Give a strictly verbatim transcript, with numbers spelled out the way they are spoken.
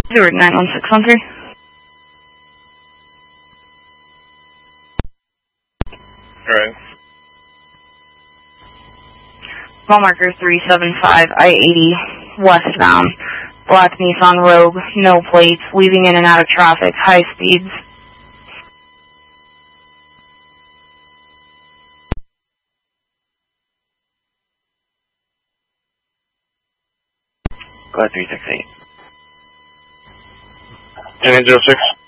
Zero nine one six one three. Alright. Mile marker three seven five, I eighty, westbound. Black Nissan Rogue, no plates, weaving in and out of traffic, high speeds. Go ahead, three six eight. And zero six.